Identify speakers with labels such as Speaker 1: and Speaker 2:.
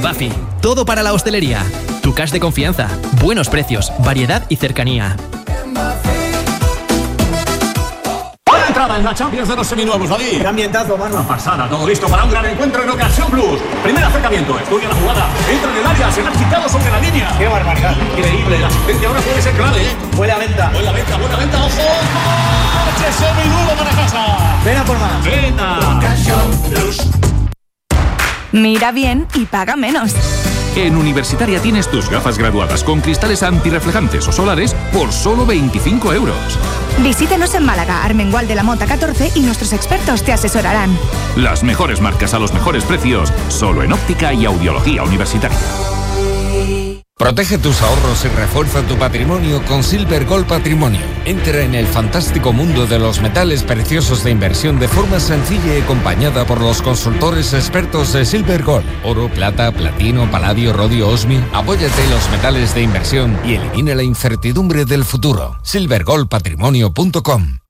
Speaker 1: Buffy, todo para la hostelería. Tu cash de confianza, buenos precios, variedad y cercanía.
Speaker 2: Entrada en la Champions de los seminuevos, David.
Speaker 3: Qué ambientazo, mano.
Speaker 2: Una pasada, todo listo para un gran encuentro en Ocasión Plus. Primer acercamiento, estudia la jugada, entra en el área, se la ha quitado sobre la línea.
Speaker 3: Qué barbaridad.
Speaker 2: Increíble, la asistencia ahora puede ser clave, ¿eh?
Speaker 3: Huele a venta.
Speaker 2: Buena venta, ojo. ¡Coche seminuevo para casa!
Speaker 3: Ven a por más.
Speaker 2: ¡Venta!
Speaker 4: Ocasión Plus.
Speaker 5: Mira bien y paga menos.
Speaker 6: En Universitaria tienes tus gafas graduadas con cristales antirreflejantes o solares por solo 25 euros.
Speaker 5: Visítenos en Málaga, Armengual de la Mota 14 y nuestros expertos te asesorarán.
Speaker 6: Las mejores marcas a los mejores precios, solo en óptica y audiología universitaria.
Speaker 7: Protege tus ahorros y refuerza tu patrimonio con Silver Gold Patrimonio. Entra en el fantástico mundo de los metales preciosos de inversión de forma sencilla y acompañada por los consultores expertos de Silver Gold. Oro, plata, platino, paladio, rodio, osmio. Apóyate en los metales de inversión y elimina la incertidumbre del futuro. silvergoldpatrimonio.com.